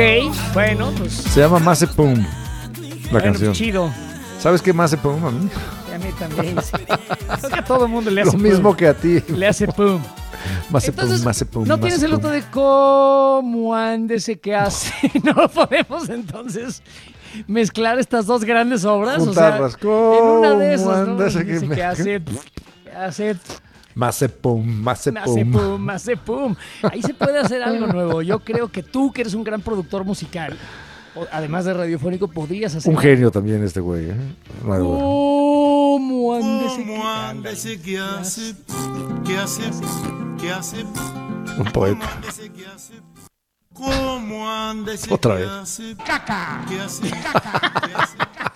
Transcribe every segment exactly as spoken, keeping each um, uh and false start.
bueno, pues... Se llama Mazepum, la bueno, canción. Chido. ¿Sabes qué Mazepum a mí? A mí también. Sí. Creo que a todo el mundo le hace Lo mismo pum. que a ti. Le hace pum. Mazepum, Entonces, Mazepum, ¿no tienes el Mazepum. otro de cómo ándese que hace? No podemos entonces mezclar estas dos grandes obras. Juntarlas. O sea, en una de ¿Cómo esas, ¿no? ándese que Dice me- que hace... que hace... Mazepum, Hace Mazepum. pum, hace pum. Ahí se puede hacer algo nuevo. Yo creo que tú, que eres un gran productor musical, o- además de radiofónico, podrías hacer Un genio también este güey. ¿eh? No hay duda. ¿Cómo ándese que- ¿Cómo ándese que hace? ¿Qué hace? ¿Qué hace? Un poeta. ¿Cómo ándese Otra que vez. hace? Caca. ¿Qué hace? ¿Qué hace?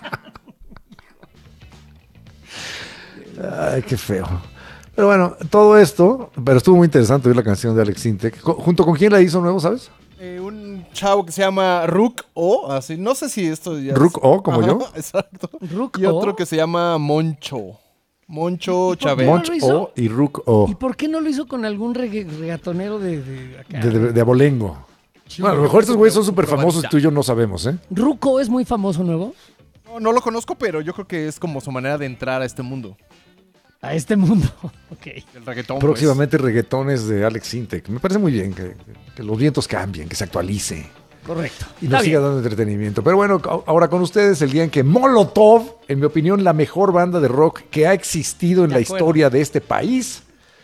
Ay, qué feo. Pero bueno, todo esto, pero estuvo muy interesante oír la canción de Alex Sintek. Co- ¿Junto con quién la hizo nuevo, sabes? Eh, un chavo que se llama Rook O, así, no sé si esto ya es- Rook O, como Ajá, yo. Exacto. Rook Y O. otro que se llama Moncho. Moncho ¿Y por qué Chávez. no Monch lo hizo? O y Rook O. ¿Y por qué no lo hizo con algún regga- regatonero de, de acá? De, de- de abolengo. Bueno, a lo mejor estos güeyes son súper famosos y tú y yo no sabemos, ¿eh? ¿Ruco es muy famoso nuevo? No, no lo conozco, pero yo creo que es como su manera de entrar a este mundo. A este mundo. Ok. El reggaetón. Próximamente reggaetones de Alex Sintek. Me parece muy bien que, que los vientos cambien, que se actualice Correcto. y Está nos siga bien. dando entretenimiento. Pero bueno, a- ahora con ustedes el día en que Molotov, en mi opinión, la mejor banda de rock que ha existido en De la acuerdo. historia de este país,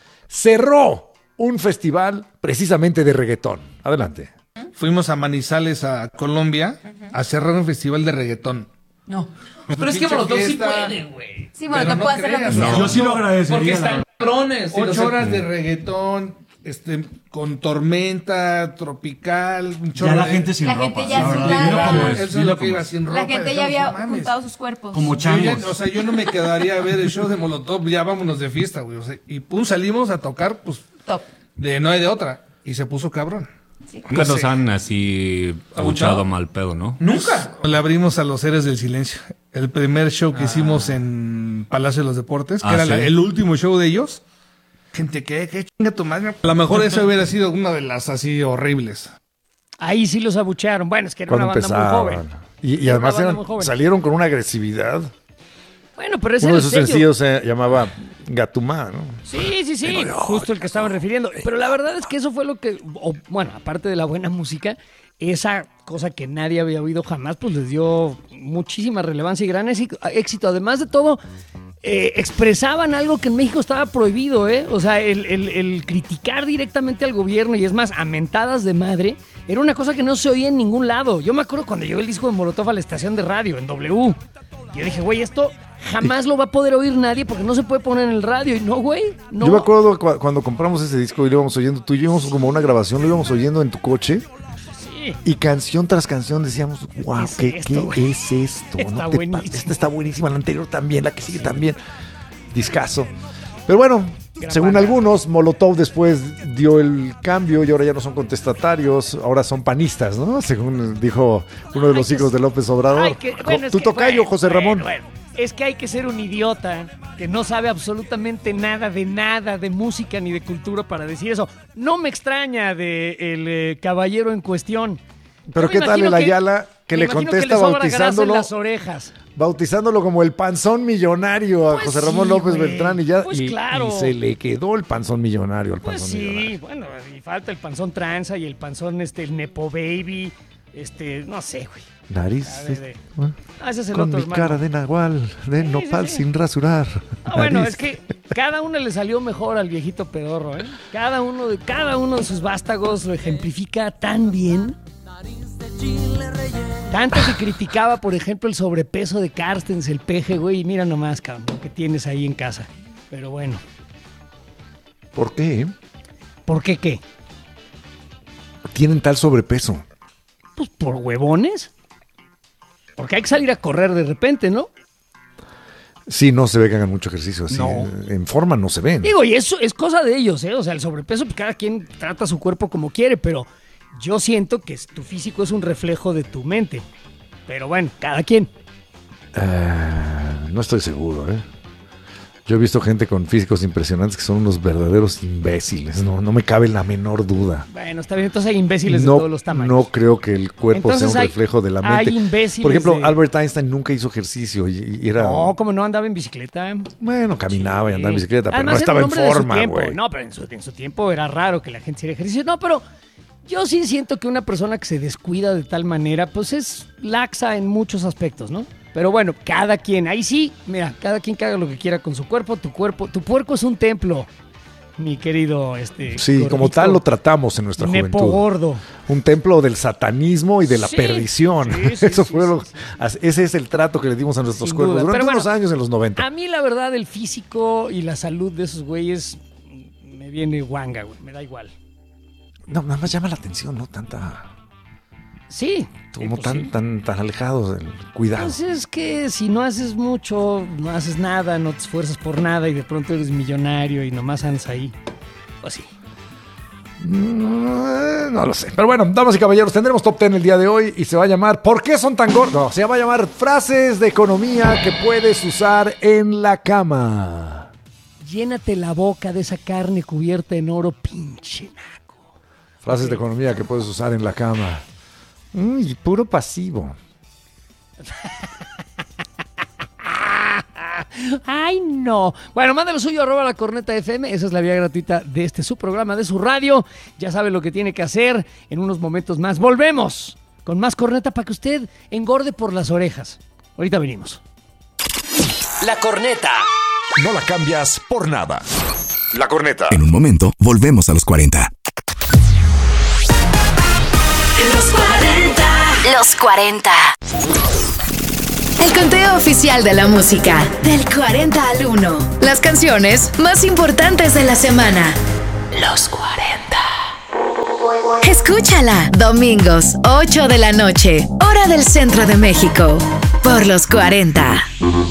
cerró un festival precisamente de reggaetón. Adelante. Fuimos a Manizales, a Colombia, a cerrar un festival de reggaetón. No. Pues Pero es que pinche Molotov sí fiesta. puede, güey. Sí, bueno, Pero no no puede hacer lo creas, mismo. no. Yo sí lo agradecería. Porque la están verdad. cabrones. Sí, lo Ocho sé. horas de reggaetón, este, con tormenta, tropical, un chorro Ya la de- gente sin La ropa. gente ya la sin verdad, nada. dilo como es, Eso es dilo lo que como iba es. sin ropa. La gente ya decíamos, había "No mames". juntado sus cuerpos. Como Yo ya- changos. o sea, yo no me quedaría a ver el show de Molotov, ya vámonos de fiesta, güey. O sea, y pum, salimos a tocar, pues, Top. de no hay de otra. Y se puso cabrón. Nunca nos Sí. han así ¿Abuchado? abuchado mal pedo, ¿no? Nunca. Le abrimos a los Seres del Silencio. El primer show que hicimos en Palacio de los Deportes, que Ah, era la- ¿sí? el último show de ellos. Gente, ¿qué? ¿Qué chinga tu madre? A lo mejor esa hubiera sido una de las así horribles. Ahí sí los abuchearon. Bueno, es que era Cuando una banda muy empezaban. joven. Y, y Era además una banda eran- muy joven. salieron con una agresividad. Bueno, pero ese Uno era de el sus sello. sencillos se llamaba Gatumá, ¿no? Sí, sí, sí, justo el que estaban refiriendo. Pero la verdad es que eso fue lo que, o, bueno, aparte de la buena música, esa cosa que nadie había oído jamás, pues les dio muchísima relevancia y gran éxito. éxito. Además de todo, eh, expresaban algo que en México estaba prohibido, ¿eh? O sea, el, el- el criticar directamente al gobierno y es más, a mentadas de madre, era una cosa que no se oía en ningún lado. Yo me acuerdo cuando llegó el disco de Molotov a la estación de radio, en W. Yo dije, güey, esto jamás lo va a poder oír nadie porque no se puede poner en el radio. Y no, güey, no. Yo me acuerdo cu- cuando compramos ese disco y lo íbamos oyendo, tú y yo íbamos como una grabación, lo íbamos oyendo en tu coche Sí. y canción tras canción decíamos, wow, ¿Qué es ¿qué, esto, qué güey? es esto? Está No te buenísimo. pases, esta está buenísima, la anterior también, la que sigue también. Discazo. Pero bueno, Gran según banda. algunos, Molotov después dio el cambio y ahora ya no son contestatarios, ahora son panistas, ¿no? Según dijo uno de los Ay, hijos que- de López Obrador. Ay, que- bueno, es tu que- tocayo, bueno, José bueno, Ramón. bueno. Es que hay que ser un idiota que no sabe absolutamente nada de nada de música ni de cultura para decir eso. No me extraña de el eh, caballero en cuestión. Pero Yo me ¿qué tal imagino el Ayala que me le imagino contesta que le sobra grasa en bautizándolo? las orejas. Bautizándolo como el panzón millonario a Pues José Ramón sí, López güey. Beltrán y ya Pues y, claro. y se le quedó el panzón millonario al Pues panzón sí, millonario. bueno, y falta el panzón tranza y el panzón este el nepo baby, este, no sé, güey. Nariz A ver, de- eh, bueno, Ah, ese es el con otro mi hermano. cara de nahual, de Sí, nopal sí, sí. sin rasurar. Ah, bueno, Nariz. es que cada uno le salió mejor al viejito pedorro, ¿eh? Cada uno de, cada uno de sus vástagos lo ejemplifica tan bien. Tanto que criticaba, por ejemplo, el sobrepeso de Carstens, el peje, güey, y mira nomás, cabrón, lo que tienes ahí en casa. Pero bueno, ¿Por qué? ¿por qué qué? Tienen tal sobrepeso. Pues por huevones. Porque hay que salir a correr de repente, ¿no? Sí, no se ve que hagan mucho ejercicio así. No. En forma no se ven. Digo, y eso es cosa de ellos, ¿eh? O sea, el sobrepeso, pues cada quien trata su cuerpo como quiere, pero yo siento que tu físico es un reflejo de tu mente. Pero bueno, cada quien. Ah, no estoy seguro, ¿eh? Yo he visto gente con físicos impresionantes que son unos verdaderos imbéciles, no, no me cabe la menor duda. Bueno, está bien, entonces hay imbéciles no, de todos los tamaños. No creo que el cuerpo Entonces sea un hay- reflejo de la mente. hay imbéciles Por ejemplo, de- Albert Einstein nunca hizo ejercicio y, y era... No, como no andaba en bicicleta. Bueno, caminaba y andaba en Sí. bicicleta, pero Además, no era estaba un en hombre de su forma, tiempo. güey. No, pero en su, en su tiempo era raro que la gente hiciera ejercicio. No, pero yo sí siento que una persona que se descuida de tal manera, pues es laxa en muchos aspectos, ¿no? Pero bueno, cada quien, ahí sí, mira, cada quien que haga lo que quiera con su cuerpo, tu cuerpo, tu puerco es un templo, mi querido, este. Sí, como gordito, tal lo tratamos en nuestra nepo juventud. gordo. Un templo del satanismo y de la Sí, perdición. sí, sí, Eso sí, fue sí, lo- sí. as- ese es el trato que le dimos a nuestros Sin cuerpos duda, durante pero bueno, unos años en los noventa. A mí, la verdad, el físico y la salud de esos güeyes me viene guanga, güey, me da igual. No, nada más llama la atención, ¿no? Tanta... Sí. Como sí, pues tan, sí. tan, tan alejados del cuidado. Pues es que si no haces mucho, no haces nada, no te esfuerzas por nada y de pronto eres millonario y nomás andas ahí. Pues sí. No, no lo sé. Pero bueno, damas y caballeros, tendremos top diez el día de hoy y se va a llamar ¿Por qué son tan gordos? No, se va a llamar Frases de economía que puedes usar en la cama. Llénate la boca de esa carne cubierta en oro, pinche naco. Frases de economía que puedes usar en la cama. Uy, puro pasivo. Ay, no. Bueno, mándalo suyo, arroba la corneta F M. Esa es la vía gratuita de este su programa, de su radio. Ya sabe lo que tiene que hacer. En unos momentos más volvemos con más corneta para que usted engorde por las orejas. Ahorita venimos. La corneta. No la cambias por nada. La corneta. En un momento, volvemos a los cuarenta. Los cuarenta. Los cuarenta. El conteo oficial de la música. Del cuarenta al uno. Las canciones más importantes de la semana. Los cuarenta. Escúchala. Domingos, ocho de la noche. Hora del centro de México. Por los cuarenta.